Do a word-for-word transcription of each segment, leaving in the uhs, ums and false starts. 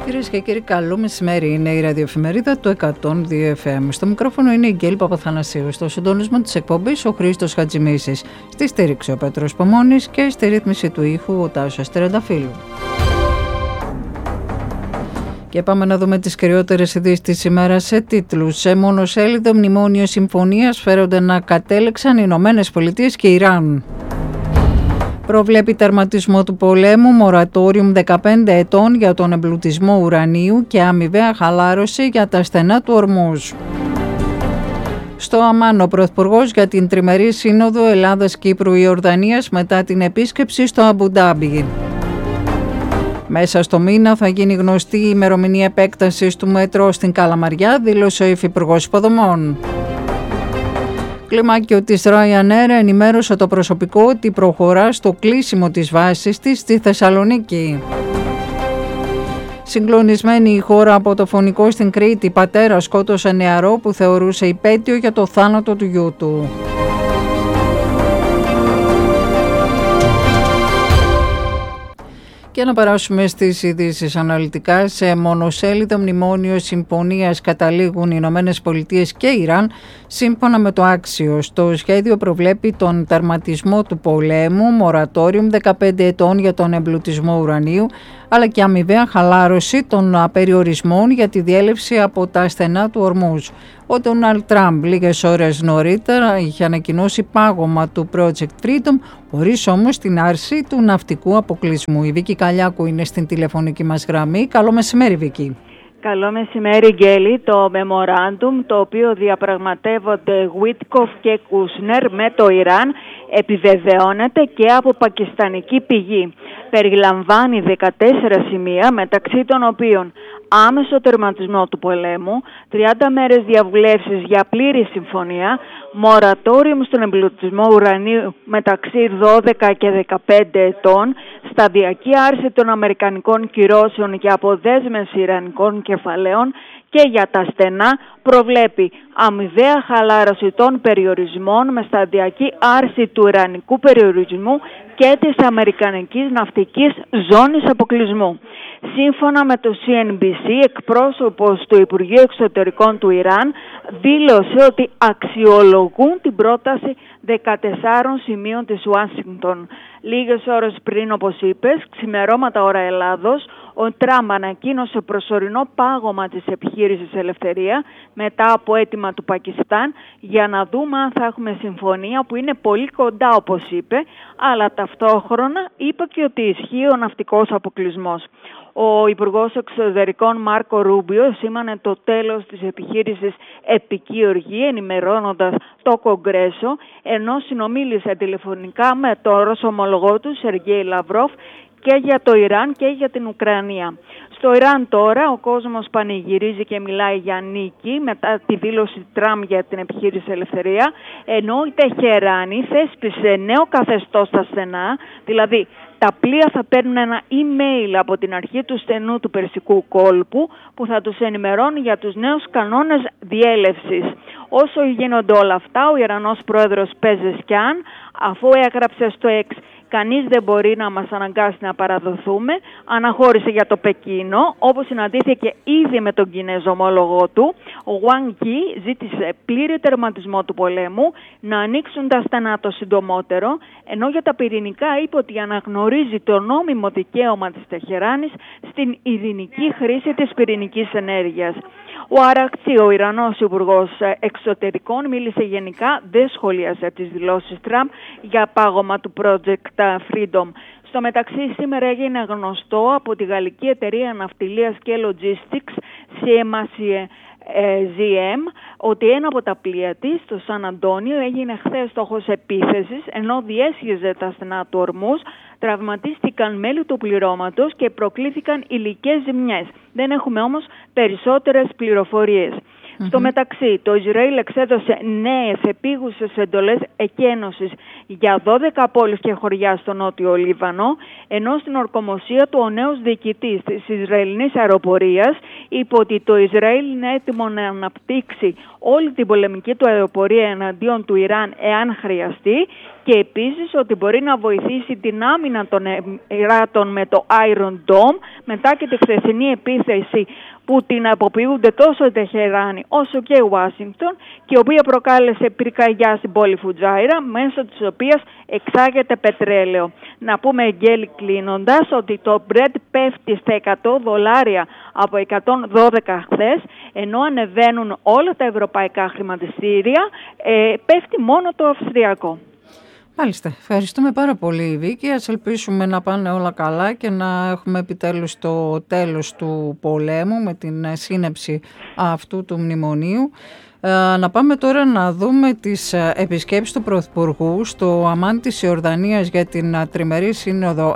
Κυρίες και κύριοι, καλό μεσημέρι. Είναι η ραδιοεφημερίδα του εκατόν δύο εφ εμ. Στο μικρόφωνο είναι η Γκέλη Παπαθανασίου. Στο συντονισμό της εκπομπής ο Χρήστος Χατζημίσης. Στη στήριξη ο Πέτρος Πομώνης και στη ρύθμιση του ήχου ο Τάσος Τρενταφύλου. Και πάμε να δούμε τις κυριότερες ειδήσεις της ημέρας σε τίτλους. Σε μονοσέλιδο μνημόνιο συμφωνίας φέρονται να κατέληξαν οι Ηνωμένες Πολιτείες και Ιράν. Προβλέπει τερματισμό του πολέμου, μορατόριουμ δεκαπέντε ετών για τον εμπλουτισμό ουρανίου και αμοιβαία χαλάρωση για τα στενά του Ορμούζ. Στο Αμάν, ο Πρωθυπουργός για την τριμερή σύνοδο Ελλάδας-Κύπρου-Ιορδανίας μετά την επίσκεψη στο Αμπουντάμπι. Μέσα στο μήνα θα γίνει γνωστή η ημερομηνία επέκτασης του μετρό στην Καλαμαριά, δήλωσε ο Υφυπουργός Υποδομών. Κλιμάκιο της Ryanair ενημέρωσε το προσωπικό ότι προχωρά στο κλείσιμο της βάσης της στη Θεσσαλονίκη. Συγκλονισμένη η χώρα από το φωνικό στην Κρήτη, πατέρα σκότωσε νεαρό που θεωρούσε υπαίτιο για το θάνατο του γιού του. Και να περάσουμε στις ειδήσεις αναλυτικά. Σε μονοσέλιδο μνημόνιο συμφωνίας καταλήγουν οι Ηνωμένες Πολιτείες και Ιράν σύμφωνα με το Axios. Το σχέδιο προβλέπει τον τερματισμό του πολέμου, μορατόριουμ δεκαπέντε ετών για τον εμπλουτισμό ουρανίου, αλλά και αμοιβαία χαλάρωση των περιορισμών για τη διέλευση από τα στενά του Ορμούζ. Ο Ντόναλντ Τραμπ λίγες ώρες νωρίτερα είχε ανακοινώσει πάγωμα του Project Freedom, χωρίς όμως την άρση του ναυτικού αποκλεισμού. Η Βίκη Καλιάκου είναι στην τηλεφωνική μας γραμμή. Καλό μεσημέρι, Βίκη. Καλό μεσημέρι, Γκέλη. Το memorandum το οποίο διαπραγματεύονται Γουίτκοφ και Κούσνερ με το Ιράν επιβεβαιώνεται και από πακιστανική πηγή. Περιλαμβάνει δεκατέσσερα σημεία, μεταξύ των οποίων άμεσο τερματισμό του πολέμου, τριάντα μέρες διαβουλεύσεις για πλήρη συμφωνία, μορατόριουμ στον εμπλουτισμό ουρανίου μεταξύ δώδεκα και δεκαπέντε ετών, σταδιακή άρση των αμερικανικών κυρώσεων και αποδέσμευση ιρανικών κεφαλαίων και για τα στενά προβλέπει αμοιβαία χαλάρωση των περιορισμών με σταδιακή άρση του ιρανικού περιορισμού και της αμερικανικής ναυτικής ζώνης αποκλεισμού. Σύμφωνα με το σι εν μπι σι, εκπρόσωπος του Υπουργείου Εξωτερικών του Ιράν δήλωσε ότι αξιολογούν την πρόταση δεκατεσσάρων σημείων της Ουάσιγκτον. Λίγες ώρες πριν, όπως είπες, ξημερώματα ώρα Ελλάδος, ο Τραμπ ανακοίνωσε προσωρινό πάγωμα της επιχείρησης Ελευθερία μετά από αίτημα του Πακιστάν για να δούμε αν θα έχουμε συμφωνία που είναι πολύ κοντά, όπως είπε, αλλά ταυτόχρονα είπε και ότι ισχύει ο ναυτικός αποκλεισμός. Ο Υπουργός Εξωτερικών Μάρκο Ρούμπιο σήμανε το τέλος της επιχείρησης Επική Οργή, ενημερώνοντας το Κογκρέσο, ενώ συνομίλησε τηλεφωνικά με τον Ρώσο ομολογό του Σεργέη Λαυρόφ και για το Ιράν και για την Ουκρανία. Στο Ιράν τώρα ο κόσμος πανηγυρίζει και μιλάει για νίκη μετά τη δήλωση Τραμπ για την επιχείρηση Ελευθερία, ενώ η Τεχεράνη θέσπισε νέο καθεστώς στα στενά, δηλαδή τα πλοία θα παίρνουν ένα email από την αρχή του στενού του Περσικού κόλπου που θα τους ενημερώνει για τους νέους κανόνες διέλευσης. Όσο γίνονται όλα αυτά, ο Ιρανός πρόεδρος Πεζεσκιάν, αφού έγραψε στο X «Κανείς δεν μπορεί να μας αναγκάσει να παραδοθούμε», αναχώρησε για το Πεκίνο, όπως συναντήθηκε ήδη με τον Κινέζο ομόλογό του. Ο Wang Yi ζήτησε πλήρη τερματισμό του πολέμου, να ανοίξουν τα στενά το συντομότερο, ενώ για τα πυρηνικά είπε ότι αναγνωρίζει το νόμιμο δικαίωμα της Τεχεράνης στην ειρηνική χρήση της πυρηνικής ενέργειας. Ο Αρακτσί, ο Ιρανός Υπουργός Εξωτερικών, μίλησε γενικά, δεν σχολίασε τις δηλώσεις Τραμπ για πάγωμα του Project Freedom. Στο μεταξύ, σήμερα έγινε γνωστό από τη γαλλική εταιρεία ναυτιλίας και logistics σι εμ εμ ότι ένα από τα πλοία της, το Σαν Αντώνιο, έγινε χθες στόχος επίθεσης ενώ διέσχιζε τα στενά του Ορμούζ. Τραυματίστηκαν μέλη του πληρώματος και προκλήθηκαν υλικές ζημιές. Δεν έχουμε όμως περισσότερες πληροφορίες. Mm-hmm. Στο μεταξύ, το Ισραήλ εξέδωσε νέες επίγουσες εντολές εκένωσης για δώδεκα πόλεις και χωριά στο νότιο Λίβανο, ενώ στην ορκομοσία του ο νέος διοικητής της Ισραηλινής αεροπορίας είπε ότι το Ισραήλ είναι έτοιμο να αναπτύξει όλη την πολεμική του αεροπορία εναντίον του Ιράν εάν χρειαστεί, και επίσης ότι μπορεί να βοηθήσει την άμυνα των Εμιράτων με το Iron Dome μετά και τη χθεσινή επίθεση που την αποποιούνται τόσο η Τεχεράνη όσο και η Ουάσιγκτον, και η οποία προκάλεσε πυρκαγιά στην πόλη Φουτζάιρα, μέσω της οποίας εξάγεται πετρέλαιο. Να πούμε, Εγγέλη, κλείνοντας, ότι το Brent πέφτει στα εκατό δολάρια από εκατόν δώδεκα χθες, ενώ ανεβαίνουν όλα τα ευρωπαϊκά χρηματιστήρια, ε, πέφτει μόνο το αυστριακό. Μάλιστα. Ευχαριστούμε πάρα πολύ, Βίκη. Ας ελπίσουμε να πάνε όλα καλά και να έχουμε επιτέλους το τέλος του πολέμου με την σύννεψη αυτού του μνημονίου. Να πάμε τώρα να δούμε τις επισκέψεις του Πρωθυπουργού στο αμάν της Ιορδανίας για την τριμερή σύνοδο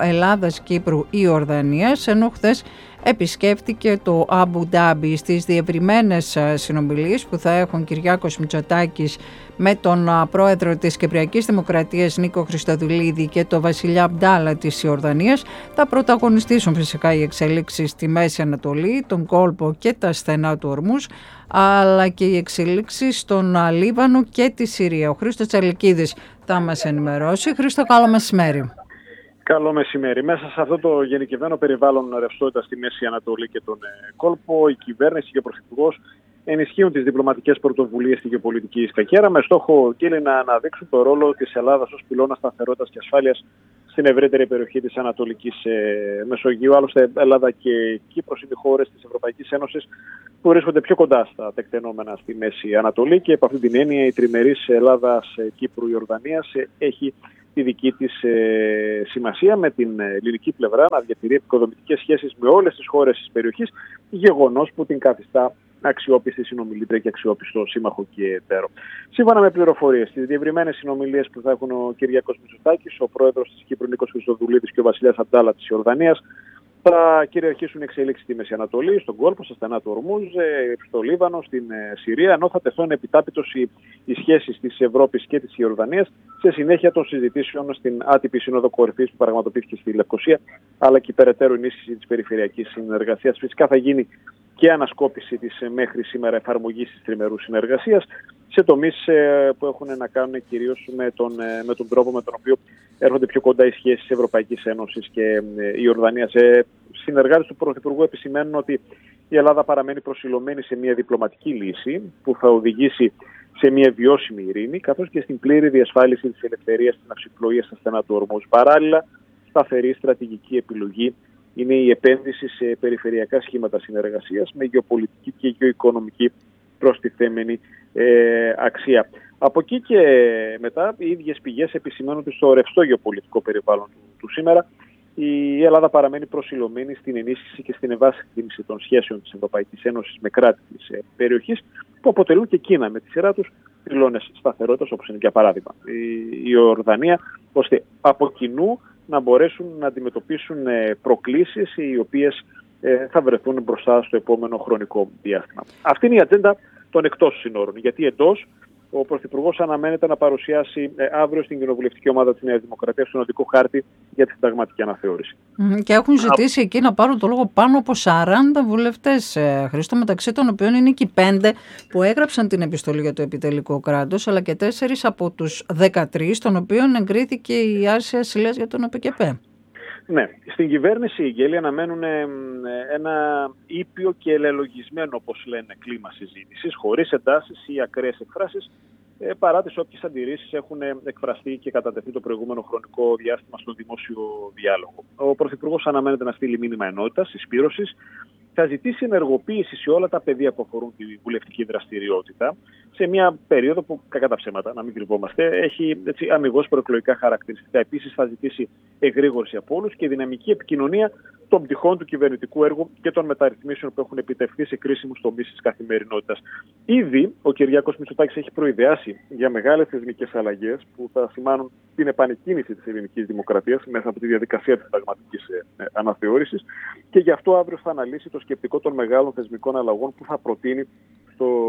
Ελλάδας-Κύπρου-Ιορδανίας, ενώ χθες επισκέφτηκε το Αμπου Ντάμπι. Στις διευρυμένες συνομιλίες που θα έχουν Κυριάκος Μητσοτάκης με τον πρόεδρο της Κυπριακής Δημοκρατίας Νίκο Χριστοδουλίδη και τον βασιλιά Αμπντάλα της Ιορδανίας, θα πρωταγωνιστήσουν φυσικά οι εξελίξεις στη Μέση Ανατολή, τον κόλπο και τα στενά του Ορμούς, αλλά και οι εξελίξεις στον Λίβανο και τη Συρία. Ο Χρήστος Τσαλικίδης θα μας ενημερώσει. Χρήστο, καλό μεσημέρι. Καλό μεσημέρι. Μέσα σε αυτό το γενικευμένο περιβάλλον ρευστότητας στη Μέση Ανατολή και τον κόλπο, η κυβέρνηση και ο Πρωθυπουργός ενισχύουν τις διπλωματικές πρωτοβουλίες στη γεωπολιτική σκακέρα, με στόχο και να αναδείξουν το ρόλο της Ελλάδας ως πυλώνα σταθερότητας και ασφάλειας στην ευρύτερη περιοχή της Ανατολικής ε, Μεσογείου. Άλλωστε, Ελλάδα και Κύπρος είναι χώρες της Ευρωπαϊκής Ένωσης που βρίσκονται πιο κοντά στα τεκτενόμενα στη Μέση Ανατολή, και από αυτή την έννοια η τριμερής Ελλάδας-Κύπρου-Ιορδανίας έχει τη δική της ε, σημασία, με την ελληνική πλευρά να διατηρεί επικοδομητικές σχέσεις με όλες τις χώρες της περιοχής, γεγονός που την καθιστά αξιόπιστη συνομιλήτρια και αξιόπιστο σύμμαχο και εταίρο. Σύμφωνα με πληροφορίες, στις διευρυμένες συνομιλίες που θα έχουν ο Κυριάκος Μητσοτάκης, ο πρόεδρος της Κύπρου Νίκος Χριστοδουλίδης και ο βασιλιάς Αμπντάλα της Ιορδανίας, θα κυριαρχήσουν εξελίξεις στη Μέση Ανατολή, στον κόλπο, στα στενά του Ορμούζ, στο Λίβανο, στην Συρία, ενώ θα τεθούν επιτάπητος οι, οι σχέσεις της Ευρώπης και της Ιορδανίας σε συνέχεια των συζητήσεων στην άτυπη Σύνοδο Κορυφής που πραγματοποιήθηκε στη Λευκοσία, αλλά και η περαιτέρω ενίσχυση της περιφερειακής συνεργασίας. Φυσικά θα γίνει και ανασκόπηση της μέχρι σήμερα εφαρμογής της τριμερούς συνεργασίας σε τομείς που έχουν να κάνουν κυρίως με τον, με τον τρόπο με τον οποίο έρχονται πιο κοντά οι σχέσεις της Ευρωπαϊκής Ένωσης και η Ιορδανία. Σε συνεργάτες του Πρωθυπουργού επισημαίνουν ότι η Ελλάδα παραμένει προσιλωμένη σε μια διπλωματική λύση που θα οδηγήσει σε μια βιώσιμη ειρήνη, καθώς και στην πλήρη διασφάλιση της ελευθερίας στην αυσιπλοεία στα στενά του Ορμούζ. Παράλληλα, σταθερή στρατηγική επιλογή είναι η επένδυση σε περιφερειακά σχήματα συνεργασίας με γεωπολιτική και γεωοικονομική προστιθέμενη ε, αξία. Από εκεί και μετά, οι ίδιες πηγές επισημαίνουν ότι στο ρευστό γεωπολιτικό περιβάλλον του, του σήμερα, η Ελλάδα παραμένει προσιλωμένη στην ενίσχυση και στην ευάσχυνση των σχέσεων της Ευρωπαϊκής Ένωσης με κράτη της ε, περιοχής, που αποτελούν και εκείνα με τη σειρά τους πυλώνες σταθερότητας, όπως είναι για παράδειγμα η, η Ιορδανία, ώστε από κοινού να μπορέσουν να αντιμετωπίσουν προκλήσεις οι οποίες θα βρεθούν μπροστά στο επόμενο χρονικό διάστημα. Αυτή είναι η ατζέντα των εκτός συνόρων, γιατί εντός ο Πρωθυπουργός αναμένεται να παρουσιάσει αύριο στην κοινοβουλευτική ομάδα της Νέας Δημοκρατίας τον οδικό χάρτη για τη συνταγματική αναθεώρηση. Και έχουν ζητήσει Α... εκεί να πάρουν το λόγο πάνω από σαράντα βουλευτές, Χρήστο, μεταξύ των οποίων είναι και πέντε που έγραψαν την επιστολή για το επιτελικό κράτος, αλλά και τέσσερις από τους δεκατρείς, των οποίων εγκρίθηκε η άρση ασυλίας για τον ΟΠΚΠ. Ναι, στην κυβέρνηση οι Γέλοι αναμένουν ένα ήπιο και ελελογισμένο, όπως λένε, κλίμα συζήτησης, χωρίς εντάσεις ή ακραίες εκφράσεις, παρά τις όποιες αντιρρήσεις έχουν εκφραστεί και κατατεθεί το προηγούμενο χρονικό διάστημα στον δημόσιο διάλογο. Ο Πρωθυπουργός αναμένεται να στείλει μήνυμα ενότητας, συσπήρωσης, θα ζητήσει ενεργοποίηση σε όλα τα πεδία που αφορούν τη βουλευτική δραστηριότητα, σε μια περίοδο που, κακά τα ψέματα, να μην κρυβόμαστε, έχει αμιγώς προεκλογικά χαρακτηριστικά. Επίσης, θα ζητήσει εγρήγορση από όλους και δυναμική επικοινωνία των πτυχών του κυβερνητικού έργου και των μεταρρυθμίσεων που έχουν επιτευχθεί σε κρίσιμους τομείς της καθημερινότητας. Ήδη ο Κυριάκος Μητσοτάκης έχει προειδεάσει για μεγάλες θεσμικές αλλαγές που θα σημάνουν την επανεκκίνηση της ελληνικής δημοκρατίας μέσα από τη διαδικασία της συνταγματικής αναθεώρησης, και γι' αυτό αύριο θα αναλύσει το σκεπτικό των μεγάλων θεσμικών αλλαγών που θα προτείνει στο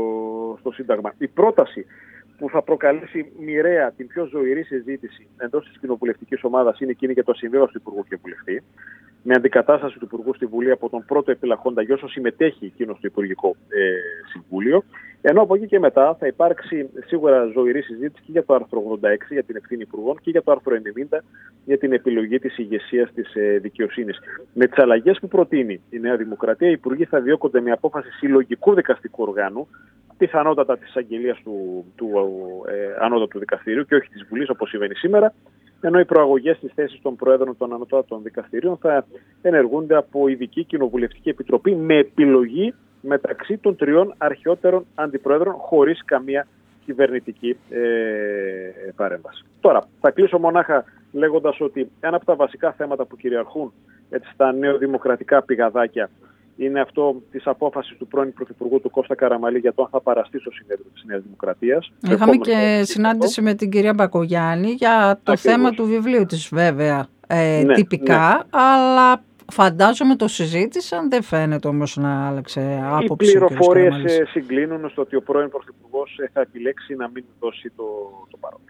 στο, στο Σύνταγμα. Η πρόταση που θα προκαλέσει μοιραία την πιο ζωηρή συζήτηση εντός της κοινοβουλευτικής ομάδας είναι εκείνη για το ασυμβίβαστο υπουργού και βουλευτή, με αντικατάσταση του υπουργού στη Βουλή από τον πρώτο επιλαχόντα για όσο συμμετέχει εκείνο στο Υπουργικό ε, Συμβούλιο. Ενώ από εκεί και μετά θα υπάρξει σίγουρα ζωηρή συζήτηση και για το άρθρο ογδόντα έξι για την ευθύνη υπουργών και για το άρθρο ενενήντα για την επιλογή της ηγεσίας της ε, δικαιοσύνης. Με τις αλλαγές που προτείνει η Νέα Δημοκρατία, οι υπουργοί θα διώκονται με απόφαση συλλογικού δικαστικού οργάνου, πιθανότατα της αγγελίας του, του ε, Ανώτατου Δικαστηρίου και όχι της Βουλής όπως συμβαίνει σήμερα, ενώ οι προαγωγές στις θέσεις των Προέδρων των Ανωτάτων Δικαστηρίων θα ενεργούνται από ειδική κοινοβουλευτική επιτροπή με επιλογή μεταξύ των τριών αρχαιότερων αντιπροέδρων χωρίς καμία κυβερνητική ε, παρέμβαση. Τώρα, θα κλείσω μονάχα λέγοντας ότι ένα από τα βασικά θέματα που κυριαρχούν έτσι, στα νεοδημοκρατικά πηγαδάκια είναι αυτό της απόφασης του πρώην Πρωθυπουργού του Κώστα Καραμανλή για το αν θα παραστεί στο συνέδριο της Νέας Δημοκρατίας. Είχαμε και συνάντηση με την κυρία Μπακογιάννη για το Ακριβώς. θέμα του βιβλίου της βέβαια ε, ναι, τυπικά, ναι. αλλά φαντάζομαι το συζήτησαν, δεν φαίνεται όμως να άλλαξε άποψη. Οι πληροφορίες συγκλίνουν στο ότι ο πρώην Πρωθυπουργός θα επιλέξει να μην δώσει το, το παρόν.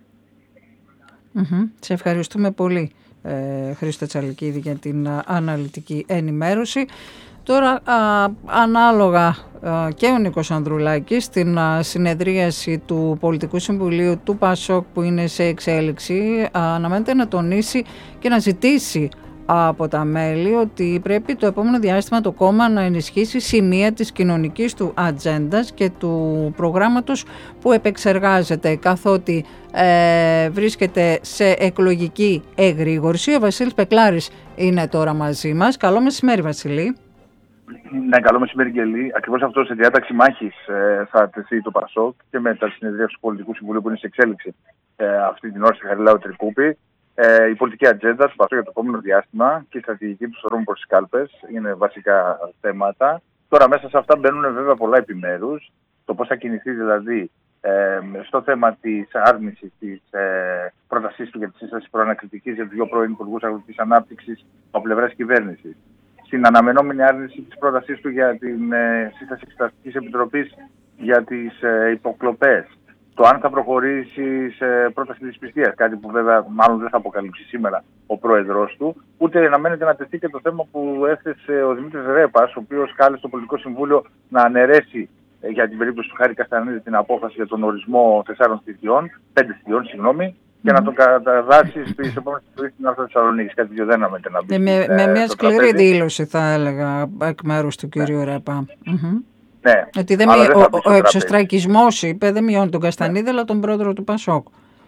Mm-hmm. Σε ευχαριστούμε πολύ ε, Χρήστο Τσαλικίδη για την α, αναλυτική ενημέρωση. Τώρα α, ανάλογα α, και ο Νίκος Ανδρουλάκης στην α, συνεδρίαση του Πολιτικού Συμβουλίου του ΠΑΣΟΚ που είναι σε εξέλιξη α, αναμένεται να τονίσει και να ζητήσει από τα μέλη ότι πρέπει το επόμενο διάστημα το κόμμα να ενισχύσει σημεία της κοινωνικής του ατζέντας και του προγράμματος που επεξεργάζεται καθότι ε, βρίσκεται σε εκλογική εγρήγορση. Ο Βασίλης Πεκλάρης είναι τώρα μαζί μας. Καλό μεσημέρι Βασίλη. Ναι, καλό μεσημέρι Γελή. Ακριβώς αυτό σε διάταξη μάχης ε, θα τεθεί το ΠΑΣΟΚ και με τα συνεδρία του Πολιτικού Συμβουλίου που είναι σε εξέλιξη ε, αυτή την ώρα στη Χαριλάου Τρικούπη. Ε, η πολιτική ατζέντα του ΠΑΣΟΚ για το επόμενο διάστημα και η στρατηγική του δρόμου προς τις κάλπες είναι βασικά θέματα. Τώρα μέσα σε αυτά μπαίνουν βέβαια πολλά επιμέρους. Το πώς θα κινηθεί δηλαδή ε, στο θέμα της άρνησης της ε, πρότασής του για τη σύσταση προανακριτικής για τους δύο πρώην υπουργούς αγροτικής ανάπτυξης από πλευράς κυβέρνησης. Στην αναμενόμενη άρνηση της πρότασής του για την ε, σύσταση εξεταστικής επιτροπής για τις ε, υποκλοπές. Το αν θα προχωρήσει σε πρόταση δυσπιστίας, κάτι που βέβαια μάλλον δεν θα αποκαλύψει σήμερα ο πρόεδρος του, ούτε αναμένεται να τεθεί και το θέμα που έθεσε ο Δημήτρης Ρέπας, ο οποίος κάλεσε το Πολιτικό Συμβούλιο να αναιρέσει ε, για την περίπτωση του Χάρη Καστανίδη την απόφαση για τον ορισμό τεσσάρων θητιών, πέντε θητιών, συγγνώμη, και mm. να τον καταδάσει στις επόμενες θητείες στην Άρθρα Θεσσαλονίκης. Κάτι που δεν αναμένεται να μπει. Με, ε, με μια σκληρή τραπέζι. Δήλωση, θα έλεγα, εκ μέρους του κύριου ναι. Ρέπα. Mm-hmm. Ναι. Ότι δεν μη, ο, ο εξωστρακισμός είπε δεν μειώνει τον Καστανίδη, ναι. αλλά τον πρόεδρο του ΠΑΣΟΚ.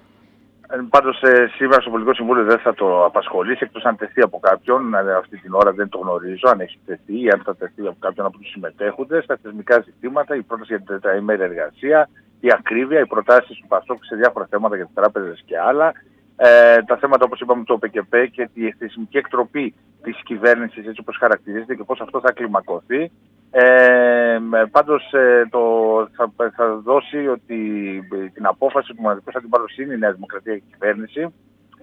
Ε, πάντως ε, σήμερα στο Πολιτικό Συμβούλιο δεν θα το απασχολήσει, εκτός αν τεθεί από κάποιον, ε, αυτή την ώρα δεν το γνωρίζω, αν έχει τεθεί ή αν θα τεθεί από κάποιον από τους συμμετέχοντες, στα θεσμικά ζητήματα, η πρόταση για την τετραήμερη εργασία, η ακρίβεια, οι προτάσεις του ΠΑΣΟΚ σε διάφορα θέματα για τις τράπεζες και άλλα. Ε, τα θέματα όπως είπαμε του ΟΠΕΚΕΠ και τη θεσμική εκτροπή της κυβέρνησης έτσι όπως χαρακτηρίζεται και πώς αυτό θα κλιμακωθεί. Ε, πάντως ε, το, θα, θα δώσει ότι την απόφαση του μοναδικού αντιπάλους είναι η Νέα Δημοκρατία και η κυβέρνηση.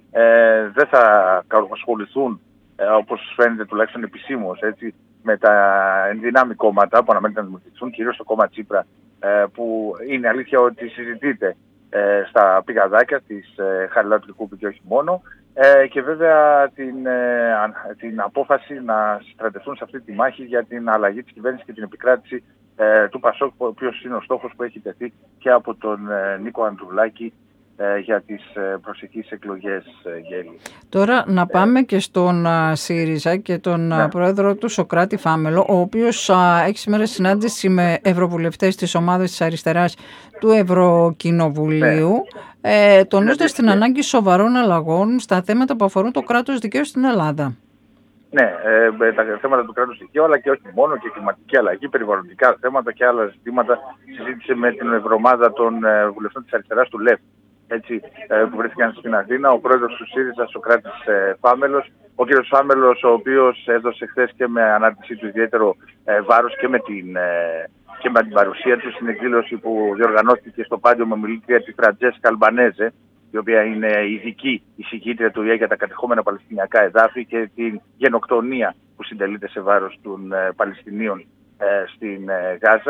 Ε, δεν θα ασχοληθούν ε, όπως φαίνεται τουλάχιστον επισήμως έτσι, με τα ενδυνάμει κόμματα που αναμένεται να δημιουργηθούν, κυρίως το κόμμα Τσίπρα ε, που είναι αλήθεια ότι συζητείται ε, στα πηγαδάκια της ε, Χαριλάου Τρικούπη και όχι μόνο. Ε, και βέβαια την, ε, την απόφαση να στρατευτούν σε αυτή τη μάχη για την αλλαγή της κυβέρνησης και την επικράτηση ε, του ΠΑΣΟΚ, ο οποίος είναι ο στόχος που έχει τεθεί και από τον ε, Νίκο Ανδρουλάκη ε, για τις ε, προσεχείς εκλογές ε, Γέλη. Τώρα να πάμε ε, και στον α, ΣΥΡΙΖΑ και τον ναι. α, πρόεδρο του Σωκράτη Φάμελο, ο οποίος α, έχει σήμερα συνάντηση με ευρωβουλευτές της ομάδας της αριστεράς του Ευρωκοινοβουλίου, ναι. ε, τονίζοντας την ανάγκη σοβαρών αλλαγών στα θέματα που αφορούν το κράτος δικαίου στην Ελλάδα. Ναι, ε, τα θέματα του κράτους δικαίου, αλλά και όχι μόνο, και κλιματική αλλαγή, περιβαλλοντικά θέματα και άλλα ζητήματα συζήτησε με την ευρωομάδα των ε, βουλευτών της αριστεράς του ΛΕΦ, έτσι, ε, που βρέθηκαν στην Αθήνα, ο πρόεδρος του ΣΥΡΙΖΑ, Σωκράτης ε, Φάμελος, ο κ. Φάμελος, ο οποίος έδωσε χθες και με ανάρτησή του ιδιαίτερο ε, βάρος και με την... Ε, και με την παρουσία του στην εκδήλωση που διοργανώθηκε στο Πάντιο με ομιλήτρια τη Φραντζέσκα Αλμπανέζε, η οποία είναι ειδική εισηγήτρια του ΙΕ για τα κατεχόμενα Παλαιστινιακά εδάφη και την γενοκτονία που συντελείται σε βάρος των ε, Παλαιστινίων ε, στην ε, Γάζα.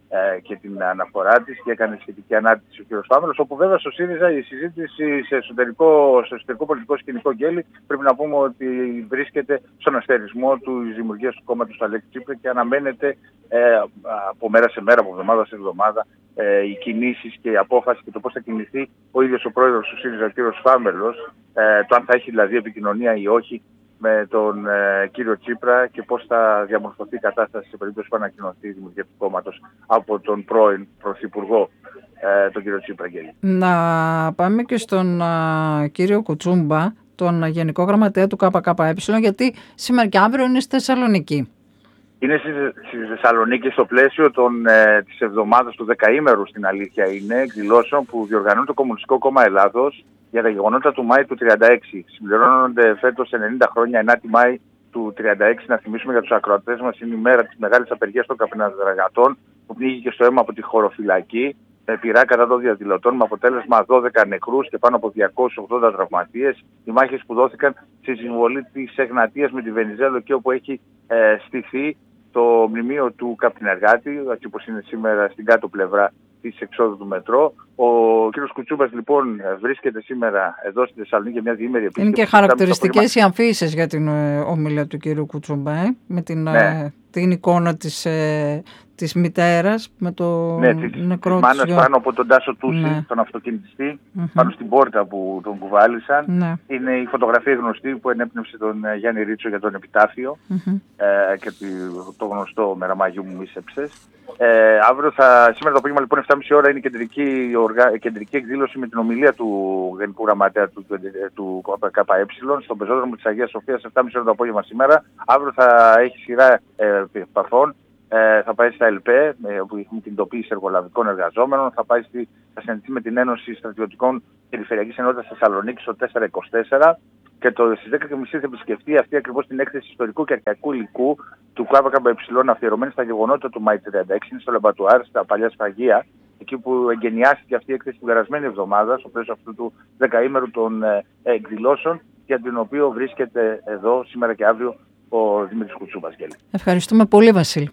ε, και την αναφορά της και έκανε σχετική ανάρτηση ο κ. Φάμελος, όπου βέβαια στο ΣΥΡΙΖΑ η συζήτηση σε εσωτερικό, σε εσωτερικό πολιτικό σκηνικό Γκέλη πρέπει να πούμε ότι βρίσκεται στον αστερισμό του δημιουργίας του κόμματος του Αλέξη Τσίπρα και αναμένεται ε, από μέρα σε μέρα, από εβδομάδα σε εβδομάδα, ε, οι κινήσεις και η απόφαση και το πώς θα κινηθεί ο ίδιος ο πρόεδρος του ΣΥΡΙΖΑ, ο κ. Φάμελος, ε, το αν θα έχει δηλαδή επικοινωνία ή όχι με τον ε, κύριο Τσίπρα και πώς θα διαμορφωθεί η κατάσταση σε περίπτωση που ανακοινωθεί η δημιουργία του κόμματος από τον πρώην Πρωθυπουργό, ε, τον κύριο Τσίπρα. Να πάμε και στον α, κύριο Κουτσούμπα, τον Γενικό Γραμματέα του ΚΚΕ, γιατί σήμερα και αύριο είναι στη Θεσσαλονίκη. Είναι στη Θεσσαλονίκη στο πλαίσιο των, ε, της εβδομάδας του δεκαήμερου, στην αλήθεια είναι, εκδηλώσεων που διοργανώνει το Κομμουνιστικό Κόμμα Ελλάδος για τα γεγονότα του Μάη του τριάντα έξι. Συμπληρώνονται φέτος ενενήντα χρόνια, ενάτη Μάη του τριάντα έξι. Να θυμίσουμε για τους ακροατές μας, είναι η μέρα της μεγάλης απεργίας των καπναδραγατών που πνίγηκε στο αίμα από τη χωροφυλακή με πυρά κατά των διαδηλωτών, με αποτέλεσμα δώδεκα νεκρούς και πάνω από διακόσιους ογδόντα τραυματίες. Οι μάχες που δόθηκαν στη συμβολή της Εγνατίας με τη Βενιζέλο και όπου έχει ε, στηθεί το μνημείο του καπνεργάτη, έτσι όπως είναι σήμερα στην κάτω πλευρά της εξόδου του μετρό. Ο κ. Κουτσούμπας λοιπόν βρίσκεται σήμερα εδώ στη Θεσσαλονίκη για μια διήμερη επίσκεψη. Είναι και χαρακτηριστικές οι αμφίσεις για την ε, ομιλία του κ. Κουτσούμπα, ε, με την, ναι. ε, την εικόνα της, ε, της μητέρας με το ναι, νεκρό της μάνας πάνω από τον Τάσο Τούση, ναι. τον αυτοκινητιστή, mm-hmm. πάνω στην πόρτα που τον κουβάλισαν. Ναι. Είναι η φωτογραφία γνωστή που ενέπνευσε τον Γιάννη Ρίτσο για τον επιτάφιο mm-hmm. ε, και το γνωστό «Με ραμάγιο μου μίσεψες». Ε, αύριο θα, σήμερα το απόγευμα λοιπόν επτά και μισή ώρα είναι η κεντρική, οργα, κεντρική εκδήλωση με την ομιλία του Γενικού Γραμματέα του, του, του ΚΚΕ στον πεζόδρομο της Αγίας Σοφίας επτά και μισή ώρα το απόγευμα σήμερα. Αύριο θα έχει σειρά ε, επαφών. Ε, θα πάει στα ΕΛΠΕ, ε, όπου έχουμε την τοποποίηση εργολαβικών εργαζόμενων. Θα πάει στη, θα συναντηθεί με την Ένωση Στρατιωτικών Περιφερειακής Ενότητας Θεσσαλονίκης στο τετρακόσια είκοσι τέσσερα. Και το στις δέκα και μισή θα επισκεφτεί αυτή ακριβώς την έκθεση ιστορικού και αρχαϊκού υλικού του ΚΚΕ αφιερωμένη στα γεγονότα του Μάη τριάντα έξι. Είναι στο Λεμπατουάρ, στα παλιά σφαγεία, εκεί που εγκαινιάστηκε αυτή η έκθεση την περασμένη εβδομάδα, στο πλαίσιο αυτού του δεκαήμερου των ε, εκδηλώσεων, για την οποία βρίσκεται εδώ σήμερα και αύριο ο Δημήτρης Κουτσούμπας. Ευχαριστούμε πολύ, Βασίλη.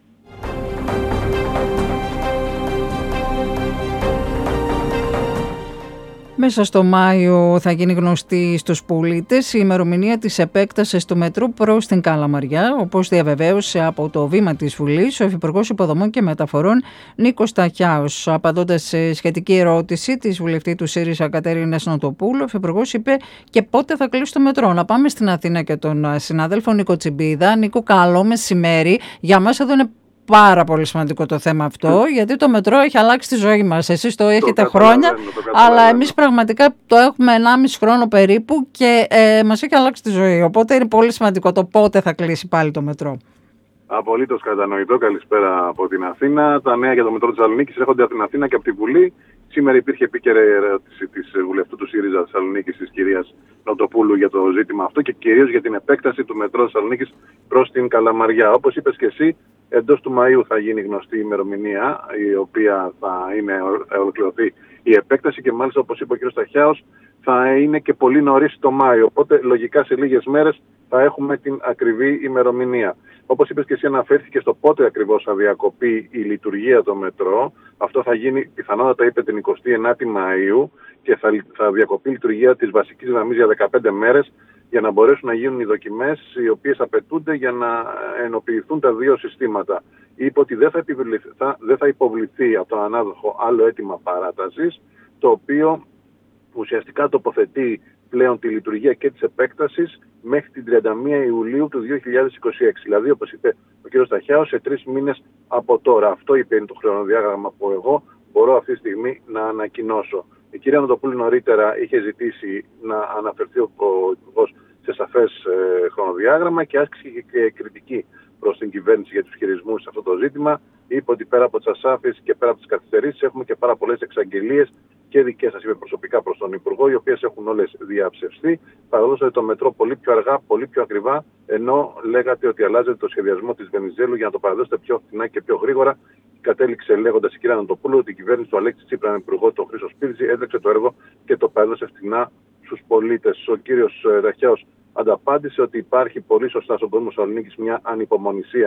Μέσα στο Μάιο θα γίνει γνωστή στους πολίτες η ημερομηνία της επέκτασης του μετρού προς την Καλαμαριά, όπως διαβεβαίωσε από το βήμα της Βουλής ο Υφυπουργός Υποδομών και Μεταφορών Νίκος Ταχιάος. Απαντώντας σε σχετική ερώτηση της βουλευτή του ΣΥΡΙΖΑ Κατέρινας Νοτοπούλου, ο Υφυπουργός είπε και πότε θα κλείσει το μετρό. Να πάμε στην Αθήνα και τον συνάδελφο Νίκο Τσιμπίδα. Νίκο, καλό μεσημέρι. Για μας εδώ είναι πάρα πολύ σημαντικό το θέμα αυτό, γιατί το μετρό έχει αλλάξει τη ζωή μας. Εσείς το έχετε το χρόνια, αλλά εμείς πραγματικά το έχουμε ενάμιση χρόνο περίπου και ε, μας έχει αλλάξει τη ζωή. Οπότε είναι πολύ σημαντικό το πότε θα κλείσει πάλι το μετρό. Απολύτως κατανοητό. Καλησπέρα από την Αθήνα. Τα νέα για το μετρό της Θεσσαλονίκης έρχονται από την Αθήνα και από τη Βουλή. Σήμερα υπήρχε επίκαιρη ερώτηση της βουλευτού του ΣΥΡΙΖΑ Θεσσαλονίκης, της κυρίας Νοτοπούλου, για το ζήτημα αυτό και κυρίως για την επέκταση του μετρό Θεσσαλονίκης προς την Καλαμαριά. Όπως είπες και εσύ, εντός του Μαΐου θα γίνει γνωστή η ημερομηνία, η οποία θα είναι ολοκληρωθεί η επέκταση και μάλιστα, όπως είπε ο κ. Ταχιάος, θα είναι και πολύ νωρίς το Μάιο. Οπότε λογικά σε λίγες μέρες θα έχουμε την ακριβή ημερομηνία. Όπως είπες και εσύ, αναφέρθηκε στο πότε ακριβώς θα διακοπεί η λειτουργία το μετρό. Αυτό θα γίνει πιθανότατα, είπε, την εικοστή ενάτη Μαΐου και θα, θα διακοπεί η λειτουργία της βασικής γραμμής για δεκαπέντε μέρες για να μπορέσουν να γίνουν οι δοκιμές οι οποίες απαιτούνται για να ενοποιηθούν τα δύο συστήματα. Είπε ότι δεν θα, θα, δεν θα υποβληθεί από τον ανάδοχο άλλο αίτημα παράτασης, το οποίο ουσιαστικά τοποθετεί πλέον τη λειτουργία και της επέκτασης μέχρι την τριάντα μία Ιουλίου του δύο χιλιάδες είκοσι έξι. Δηλαδή, όπως είπε ο κ. Ταχιάος, σε τρεις μήνες από τώρα. Αυτό είπε είναι το χρονοδιάγραμμα που εγώ μπορώ αυτή τη στιγμή να ανακοινώσω. Η κυρία Νοτοπούλου νωρίτερα είχε ζητήσει να αναφερθεί ο Υπουργός σε σαφές ε, χρονοδιάγραμμα και άσκησε και κριτική προς την κυβέρνηση για τους χειρισμούς σε αυτό το ζήτημα. Είπε ότι πέρα από τις ασάφειες και πέρα από τις καθυστερήσεις έχουμε και πάρα πολλές εξαγγελίες και δικές σας, είπε προσωπικά προς τον Υπουργό, οι οποίες έχουν όλες διαψευστεί. Παραδώσατε το μετρό πολύ πιο αργά, πολύ πιο ακριβά, ενώ λέγατε ότι αλλάζετε το σχεδιασμό της Βενιζέλου για να το παραδώσετε πιο φθηνά και πιο γρήγορα. Κατέληξε λέγοντας η κυρία Νοτοπούλου ότι η κυβέρνηση του Αλέξη Τσίπρα με υπουργό τον Χρήστο Σπίρτζη έδεξε το έργο και το παρέδωσε φθηνά στους πολίτες. Ο κύριος Ταχιάος ανταπάντησε ότι υπάρχει πολύ σωστά στον κόσμο Θεσσαλονίκης μια ανυπομονησία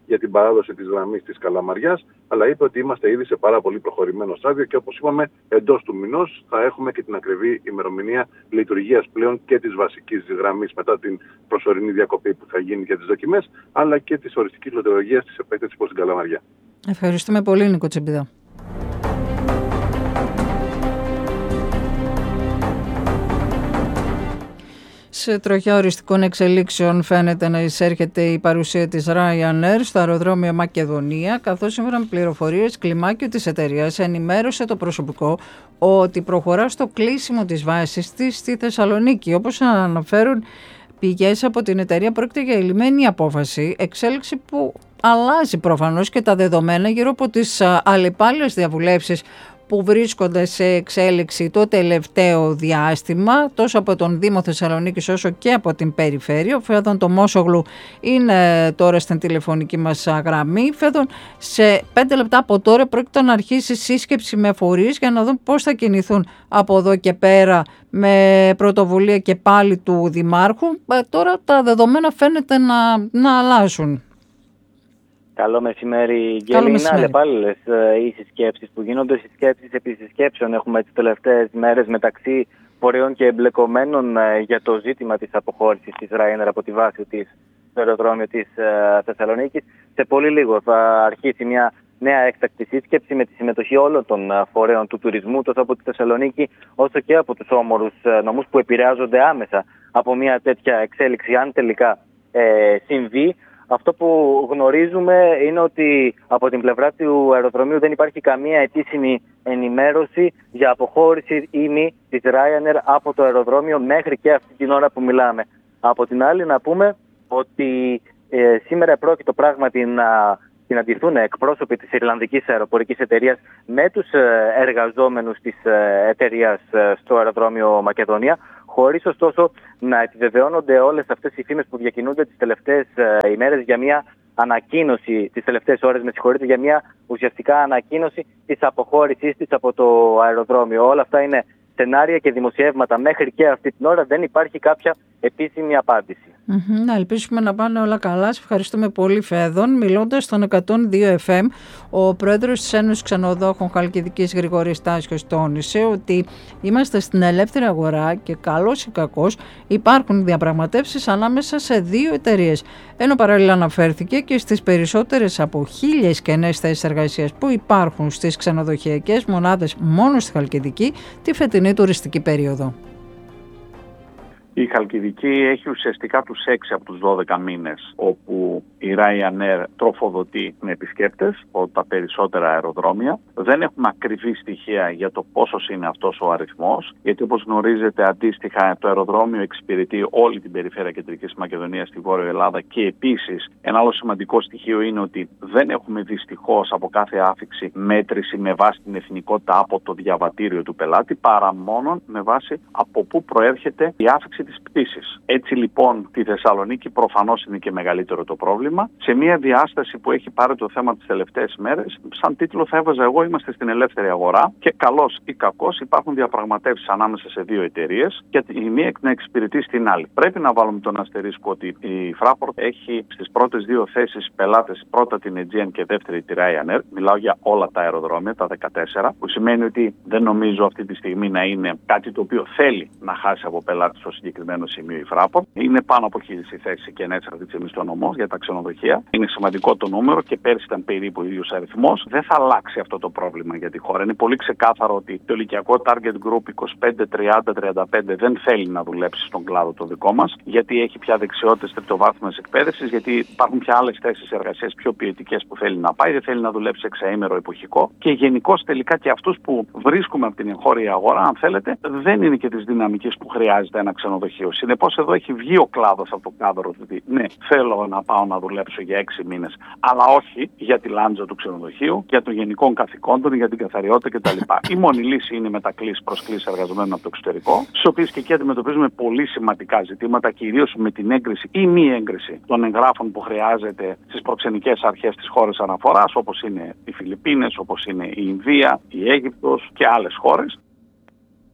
για την παράδοση της γραμμής της Καλαμαριάς, αλλά είπε ότι είμαστε ήδη σε πάρα πολύ προχωρημένο στάδιο και όπως είπαμε, εντός του μηνός θα έχουμε και την ακριβή ημερομηνία λειτουργίας πλέον και της βασικής γραμμής μετά την προσωρινή διακοπή που θα γίνει για τις δοκιμές, αλλά και της οριστικής λειτουργίας της επέκτασης προς την Καλαμαριά. Ευχαριστούμε πολύ, Νίκο Τσιμπίδα. Σε τροχιά οριστικών εξελίξεων φαίνεται να εισέρχεται η παρουσία της Ryanair στο αεροδρόμιο Μακεδονία, καθώς σύμφωνα με πληροφορίες κλιμάκιο της εταιρείας ενημέρωσε το προσωπικό ότι προχωρά στο κλείσιμο της βάσης της στη Θεσσαλονίκη. Όπως αναφέρουν πηγές από την εταιρεία, πρόκειται για ελλημμένη απόφαση, εξέλιξη που αλλάζει προφανώς και τα δεδομένα γύρω από τις αλλεπάλληλες διαβουλεύσεις που βρίσκονται σε εξέλιξη το τελευταίο διάστημα, τόσο από τον Δήμο Θεσσαλονίκης όσο και από την Περιφέρεια. Ο Φέδων Τομόσογλου είναι τώρα στην τηλεφωνική μας γραμμή. Φέδων, σε πέντε λεπτά από τώρα πρόκειται να αρχίσει σύσκεψη με φορείς για να δουν πώς θα κινηθούν από εδώ και πέρα, με πρωτοβουλία και πάλι του Δημάρχου. Ε, τώρα τα δεδομένα φαίνεται να, να αλλάζουν. Καλό μεσημέρι, Γκέλη. Είναι αλλεπάλληλες οι συσκέψεις που γίνονται. Συσκέψεις επί συσκέψεων έχουμε τις τελευταίες μέρες μεταξύ φορέων και εμπλεκομένων για το ζήτημα της αποχώρησης της Ryanair από τη βάση της στο αεροδρόμιο της Θεσσαλονίκης. Σε πολύ λίγο θα αρχίσει μια νέα έκτακτη σύσκεψη με τη συμμετοχή όλων των φορέων του τουρισμού, τόσο από τη Θεσσαλονίκη όσο και από τους όμορους νομούς που επηρεάζονται άμεσα από μια τέτοια εξέλιξη, αν τελικά ε, συμβεί. Αυτό που γνωρίζουμε είναι ότι από την πλευρά του αεροδρομίου δεν υπάρχει καμία επίσημη ενημέρωση για αποχώρηση ή μη της Ryanair από το αεροδρόμιο μέχρι και αυτή την ώρα που μιλάμε. Από την άλλη να πούμε ότι ε, σήμερα πρόκειται πράγματι να συναντηθούν εκπρόσωποι της Ιρλανδικής αεροπορικής εταιρείας με τους εργαζόμενους της εταιρείας στο αεροδρόμιο Μακεδονία, χωρίς ωστόσο να επιβεβαιώνονται όλες αυτές οι φήμες που διακινούνται τις τελευταίες ημέρες για μια ανακοίνωση, τις τελευταίες ώρες με συγχωρείτε, για μια ουσιαστικά ανακοίνωση της αποχώρησής της από το αεροδρόμιο. Όλα αυτά είναι σενάρια και δημοσιεύματα. Μέχρι και αυτή την ώρα δεν υπάρχει κάποια επίσημη απάντηση. Mm-hmm, να ελπίσουμε να πάνε όλα καλά. Σε ευχαριστούμε πολύ, Φέδων. Μιλώντας στον εκατόν δύο εφ εμ, ο πρόεδρος της Ένωσης Ξενοδόχων Χαλκιδικής Γρηγόρης Τάσιος τόνισε ότι είμαστε στην ελεύθερη αγορά και καλός ή κακός υπάρχουν διαπραγματεύσεις ανάμεσα σε δύο εταιρείες. Ενώ παράλληλα αναφέρθηκε και στις περισσότερες από χίλιες κενές θέσεις εργασίας που υπάρχουν στις ξενοδοχειακές μονάδες μόνο στη Χαλκιδική τη φετινή τουριστική περίοδο. Η Χαλκιδική έχει ουσιαστικά τους έξι από τους δώδεκα μήνες όπου η Ryanair τροφοδοτεί με επισκέπτες από τα περισσότερα αεροδρόμια. Δεν έχουμε ακριβή στοιχεία για το πόσος είναι αυτός ο αριθμός, γιατί όπως γνωρίζετε αντίστοιχα το αεροδρόμιο εξυπηρετεί όλη την περιφέρεια Κεντρικής Μακεδονίας στη Βόρεια Ελλάδα και επίσης ένα άλλο σημαντικό στοιχείο είναι ότι δεν έχουμε δυστυχώς από κάθε άφιξη μέτρηση με βάση την εθνικότητα από το διαβατήριο του πελάτη, παρά μόνο με βάση από πού προέρχεται η άφιξη της πτήσης. Έτσι λοιπόν τη Θεσσαλονίκη προφανώς είναι και μεγαλύτερο το πρόβλημα. Σε μια διάσταση που έχει πάρει το θέμα τις τελευταίες μέρες, σαν τίτλο θα έβαζα εγώ είμαστε στην ελεύθερη αγορά και καλός ή κακός υπάρχουν διαπραγματεύσεις ανάμεσα σε δύο εταιρείες και η μία να εξυπηρετεί στην άλλη. Πρέπει να βάλουμε τον αστερίσκο ότι η Fraport έχει στις πρώτες δύο θέσεις πελάτες, πρώτα την Aegean και δεύτερη τη Ryanair. Μιλάω για όλα τα αεροδρόμια, τα δεκατέσσερα, που σημαίνει ότι δεν νομίζω αυτή τη στιγμή να είναι κάτι το οποίο θέλει να χάσει από πελάτη στο συγκεκριμένο σημείο η Fraport. Είναι πάνω από χίλιες οι θέσεις και έτσι αυτή τη στιγμή στο νομό για τα ξενοδοχεία. Είναι σημαντικό το νούμερο και πέρσι ήταν περίπου ο ίδιος αριθμός. Δεν θα αλλάξει αυτό το πρόβλημα για τη χώρα. Είναι πολύ ξεκάθαρο ότι το ηλικιακό target group είκοσι πέντε, τριάντα, τριάντα πέντε δεν θέλει να δουλέψει στον κλάδο το δικό μας, γιατί έχει πια δεξιότητες τριτοβάθμιας εκπαίδευσης, γιατί υπάρχουν πια άλλες θέσεις εργασίας πιο ποιοτικές που θέλει να πάει, δεν θέλει να δουλέψει εξαήμερο εποχικό και γενικώς τελικά και αυτούς που βρίσκουμε από την εγχώρια αγορά, αν θέλετε, δεν είναι και της δυναμικής που χρειάζεται ένα ξενοδοχείο. Συνεπώς εδώ έχει βγει ο κλάδος από το κάδρο ότι ναι, θέλω να πάω να δουλέψω για έξι μήνες, αλλά όχι για τη λάντζα του ξενοδοχείου, για των γενικών καθηκόντων, για την καθαριότητα κτλ. Η μόνη λύση είναι μετακλήσεις προσκλήσεις εργαζομένων από το εξωτερικό, στις οποίες και εκεί αντιμετωπίζουμε πολύ σημαντικά ζητήματα, κυρίως με την έγκριση ή μη έγκριση των εγγράφων που χρειάζεται στις προξενικές αρχές της χώρας αναφοράς, όπως είναι οι Φιλιππίνες, όπως είναι η Ινδία, η Αίγυπτος και άλλες χώρες.